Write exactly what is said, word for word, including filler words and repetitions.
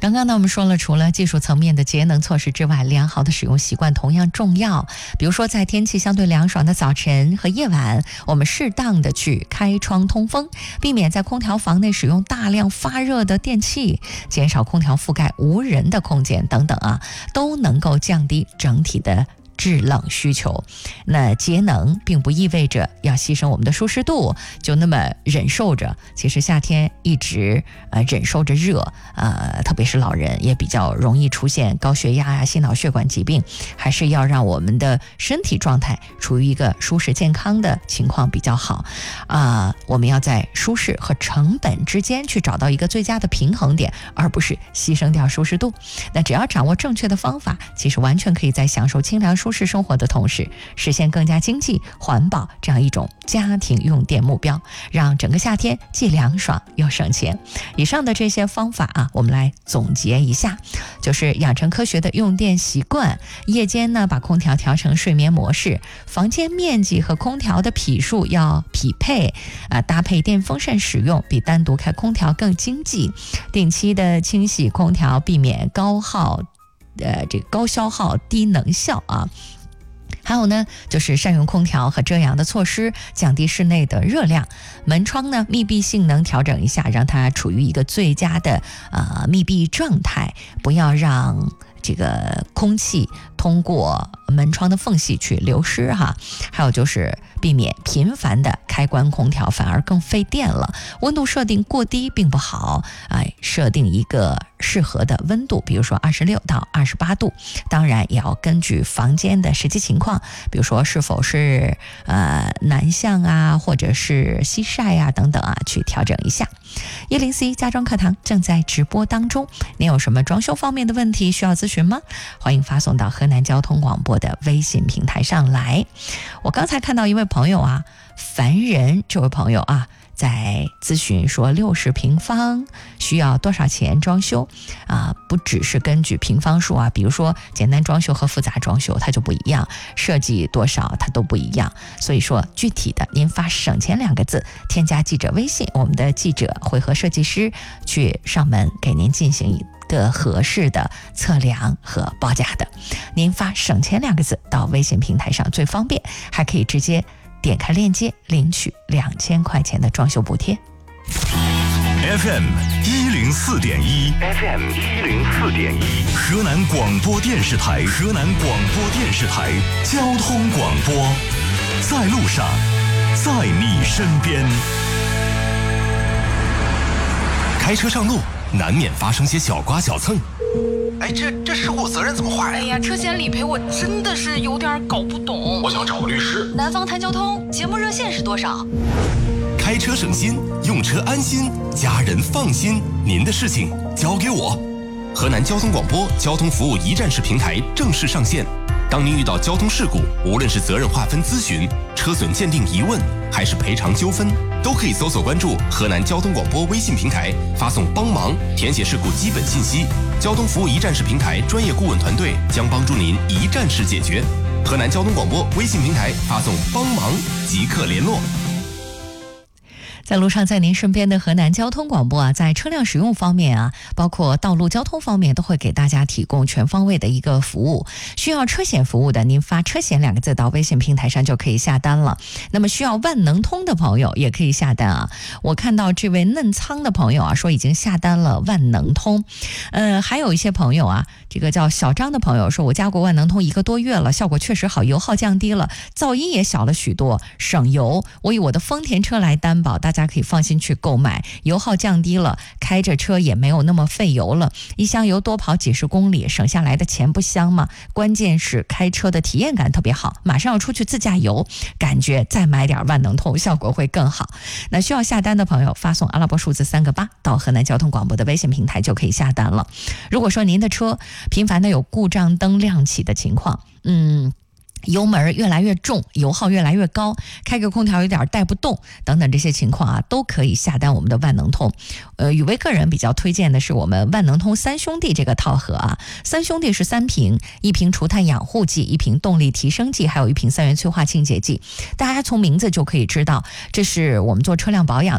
刚刚呢，我们说了，除了技术层面的节能措施之外，良好的使用习惯同样重要。比如说，在天气相对凉爽的早晨和夜晚，我们适当的去开窗通风，避免在空调房内使用大量发热的电器，减少空调覆盖无人的空间等等啊，都能够降低整体的制冷需求。那节能并不意味着要牺牲我们的舒适度，就那么忍受着。其实夏天一直呃忍受着热，呃，特别是老人也比较容易出现高血压啊、心脑血管疾病，还是要让我们的身体状态处于一个舒适健康的情况比较好啊、呃。我们要在舒适和成本之间去找到一个最佳的平衡点，而不是牺牲掉舒适度。那只要掌握正确的方法，其实完全可以在享受清凉舒适生活的同时，实现更加经济环保这样一种家庭用电目标，让整个夏天既凉爽又省钱。以上的这些方法啊，我们来总结一下，就是养成科学的用电习惯，夜间呢把空调调成睡眠模式，房间面积和空调的匹数要匹配啊，搭配电风扇使用比单独开空调更经济，定期的清洗空调，避免高耗呃，这个高消耗低能效啊。还有呢，就是善用空调和遮阳的措施，降低室内的热量。门窗呢，密闭性能调整一下，让它处于一个最佳的呃密闭状态，不要让这个空气通过门窗的缝隙去流失哈。还有就是避免频繁的开关空调，反而更费电了。温度设定过低并不好，哎，设定一个适合的温度，比如说二十六到二十八度。当然也要根据房间的实际情况，比如说是否是呃南向啊，或者是西晒啊等等啊，去调整一下。一零四一家装课堂正在直播当中，您有什么装修方面的问题需要咨询吗？欢迎发送到河南交通广播的微信平台上来。我刚才看到一位朋友啊，凡人这位朋友啊，在咨询说六十平方需要多少钱装修啊？不只是根据平方数啊，比如说简单装修和复杂装修它就不一样，设计多少它都不一样。所以说具体的您发省钱两个字，添加记者微信，我们的记者会和设计师去上门给您进行一个合适的测量和报价的。您发省钱两个字到微信平台上最方便，还可以直接点开链接领取两千块钱的装修补贴。 F M 一零四点一 ，F M 一零四点一，河南广播电视台，河南广播电视台交通广播，在路上，在你身边。开车上路，难免发生些小刮小蹭。 哎，这这事故责任怎么划呀？ 哎呀，车险理赔我真的是有点搞不懂。 我想找个律师。 南方谈交通节目热线是多少？ 开车省心，用车安心，家人放心，您的事情交给我。河南交通广播交通服务一站式平台正式上线。当您遇到交通事故，无论是责任划分咨询、车损鉴定疑问，还是赔偿纠纷，都可以搜索关注河南交通广播微信平台，发送帮忙，填写事故基本信息。交通服务一站式平台专业顾问团队将帮助您一站式解决。河南交通广播微信平台发送帮忙即刻联络。 在路上，在您身边的河南交通广播啊，在车辆使用方面啊，包括道路交通方面，都会给大家提供全方位的一个服务。需要车险服务的，您发车险两个字到微信平台上就可以下单了。那么需要万能通的朋友也可以下单啊。我看到这位嫩仓的朋友啊，说已经下单了万能通。呃，还有一些朋友啊，这个叫小张的朋友说，我加过万能通一个多月了，效果确实好，油耗降低了，噪音也小了许多，省油。我以我的丰田车来担保，大家可以放心去购买，油耗降低了，开着车也没有那么费油了，一箱油多跑几十公里，省下来的钱不香吗？关键是开车的体验感特别好，马上要出去自驾游，感觉再买点万能通效果会更好。那需要下单的朋友发送阿拉伯数字三个八到河南交通广播的微信平台就可以下单了。如果说您的车频繁的有故障灯亮起的情况，嗯油门越来越重，油耗越来越高，开个空调有点带不动等等这些情况啊，都可以下单我们的万能通。呃，宇威个人比较推荐的是我们万能通三兄弟这个套盒啊，三兄弟是三瓶，一瓶除碳养护剂，一瓶动力提升剂，还有一瓶三元催化清洁剂。大家从名字就可以知道，这是我们做车辆保养